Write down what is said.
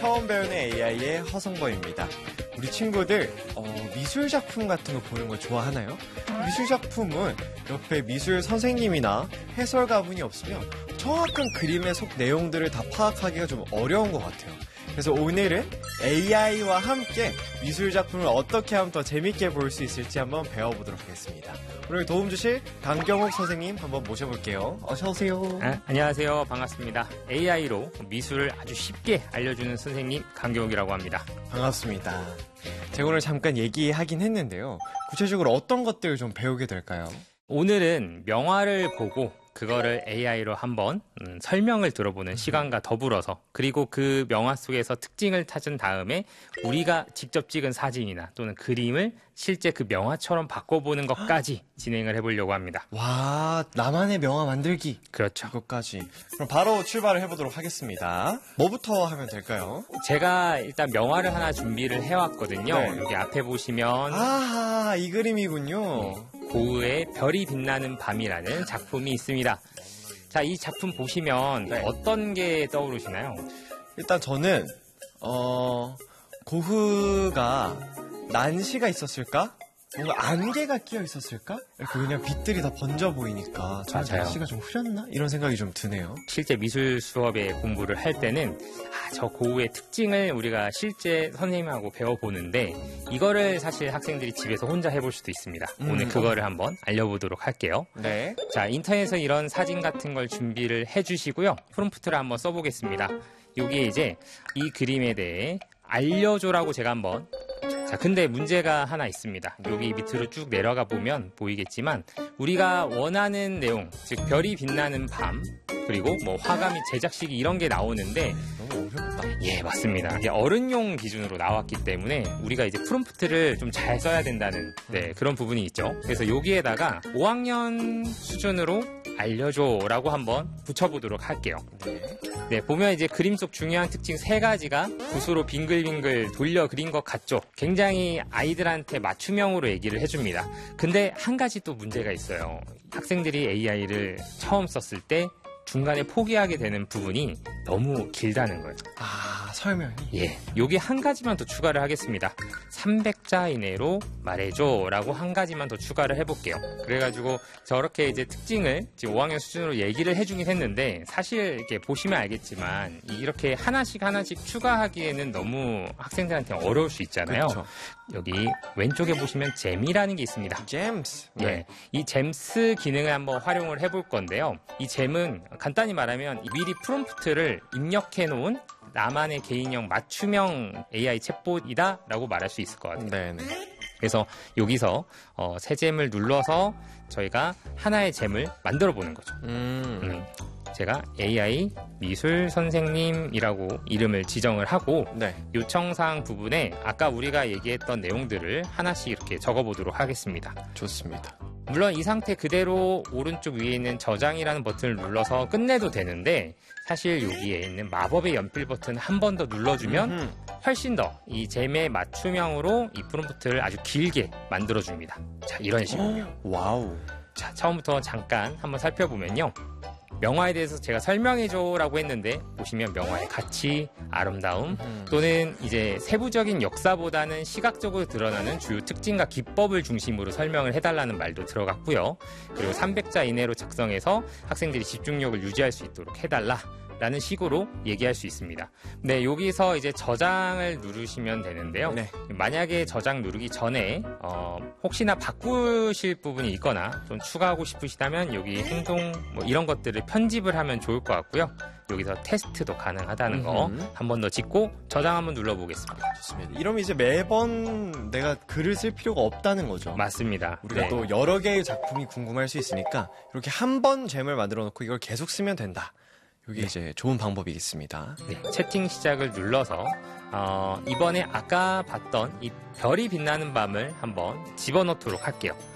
처음 배우는 AI의 허성범입니다. 우리 친구들 미술 작품 같은 거 보는 걸 좋아하나요? 미술 작품은 옆에 미술 선생님이나 해설가분이 없으면 정확한 그림의 속 내용들을 다 파악하기가 좀 어려운 것 같아요. 그래서 오늘은 AI와 함께 미술 작품을 어떻게 하면 더 재밌게 볼 수 있을지 한번 배워보도록 하겠습니다. 오늘 도움 주실 강경욱 선생님 한번 모셔볼게요. 어서 오세요. 안녕하세요. 반갑습니다. AI로 미술을 아주 쉽게 알려주는 선생님 강경욱이라고 합니다. 반갑습니다. 제가 오늘 잠깐 얘기하긴 했는데요. 구체적으로 어떤 것들을 좀 배우게 될까요? 오늘은 명화를 보고 그거를 AI로 한번 설명을 들어보는 시간과 더불어서, 그리고 그 명화 속에서 특징을 찾은 다음에 우리가 직접 찍은 사진이나 또는 그림을 실제 그 명화처럼 바꿔보는 것까지 진행을 해보려고 합니다. 와, 나만의 명화 만들기. 그렇죠. 그것까지. 그럼 바로 출발을 해보도록 하겠습니다. 뭐부터 하면 될까요? 제가 일단 명화를 하나 준비를 해왔거든요. 네. 여기 앞에 보시면 아하, 이 그림이군요. 고흐의 별이 빛나는 밤이라는 작품이 있습니다. 자, 이 작품 보시면 네. 어떤 게 떠오르시나요? 일단 저는 고흐가 난시가 있었을까? 뭔가 안개가 끼어 있었을까? 이렇게 그냥 빛들이 다 번져 보이니까 저 맞아요. 날씨가 좀 흐렸나? 이런 생각이 좀 드네요. 실제 미술 수업에 공부를 할 때는 저 고흐의 특징을 우리가 실제 선생님하고 배워보는데, 이거를 사실 학생들이 집에서 혼자 해볼 수도 있습니다. 오늘 그거를 한번 알려보도록 할게요. 네. 자, 인터넷에서 이런 사진 같은 걸 준비를 해주시고요. 프롬프트를 한번 써보겠습니다. 여기에 이제 이 그림에 대해 알려줘라고 제가 한번. 자, 근데 문제가 하나 있습니다. 여기 밑으로 쭉 내려가 보면 보이겠지만 우리가 원하는 내용, 즉 별이 빛나는 밤, 그리고 뭐 화가 및 제작식이 이런 게 나오는데 너무 어렵다. 예, 맞습니다. 이게 어른용 기준으로 나왔기 때문에 우리가 이제 프롬프트를 좀 잘 써야 된다는 그런 부분이 있죠. 그래서 여기에다가 5학년 수준으로 알려줘라고 한번 붙여보도록 할게요. 네, 보면 이제 그림 속 중요한 특징 3가지가 붓으로 빙글빙글 돌려 그린 것 같죠? 굉장히 아이들한테 맞춤형으로 얘기를 해줍니다. 근데 한 가지 또 문제가 있어요. 학생들이 AI를 처음 썼을 때 중간에 포기하게 되는 부분이 너무 길다는 거예요. 아, 설명이? 예, 여기 한 가지만 더 추가를 하겠습니다. 300자 이내로 말해줘 라고 한 가지만 더 추가를 해볼게요. 그래가지고 저렇게 이제 특징을 지금 5학년 수준으로 얘기를 해주긴 했는데, 사실 이렇게 보시면 알겠지만 이렇게 하나씩 추가하기에는 너무 학생들한테 어려울 수 있잖아요. 그렇죠. 여기 왼쪽에 보시면 잼이라는 게 있습니다. 잼스. 예, 이 잼스 기능을 한번 활용을 해볼 건데요. 이 잼은 간단히 말하면 미리 프롬프트를 입력해 놓은 나만의 개인형 맞춤형 AI 챗봇이다 라고 말할 수 있을 것 같아요. 네네. 그래서 여기서 새 잼을 눌러서 저희가 하나의 잼을 만들어 보는 거죠. 제가 AI 미술 선생님이라고 이름을 지정을 하고 네. 요청사항 부분에 아까 우리가 얘기했던 내용들을 하나씩 이렇게 적어보도록 하겠습니다. 좋습니다. 물론 이 상태 그대로 오른쪽 위에 있는 저장이라는 버튼을 눌러서 끝내도 되는데, 사실 여기에 있는 마법의 연필 버튼 한 번 더 눌러주면 훨씬 더 이 잼의 맞춤형으로 이 프롬프트를 아주 길게 만들어줍니다. 자, 이런 식으로. 와우. 자, 처음부터 잠깐 한번 살펴보면요. 명화에 대해서 제가 설명해줘라고 했는데, 보시면 명화의 가치, 아름다움, 또는 이제 세부적인 역사보다는 시각적으로 드러나는 주요 특징과 기법을 중심으로 설명을 해달라는 말도 들어갔고요. 그리고 300자 이내로 작성해서 학생들이 집중력을 유지할 수 있도록 해달라 라는 식으로 얘기할 수 있습니다. 네, 여기서 이제 저장을 누르시면 되는데요. 네. 만약에 저장 누르기 전에 혹시나 바꾸실 부분이 있거나 좀 추가하고 싶으시다면 여기 행동 뭐 이런 것들을 편집을 하면 좋을 것 같고요. 여기서 테스트도 가능하다는 거 한 번 더 짚고 저장 한번 눌러보겠습니다. 좋습니다. 이러면 이제 매번 내가 글을 쓸 필요가 없다는 거죠. 맞습니다. 우리가 네. 또 여러 개의 작품이 궁금할 수 있으니까 이렇게 한 번 잼을 만들어 놓고 이걸 계속 쓰면 된다. 이게 이제 좋은 방법이겠습니다. 네, 채팅 시작을 눌러서 이번에 아까 봤던 이 별이 빛나는 밤을 한번 집어넣도록 할게요.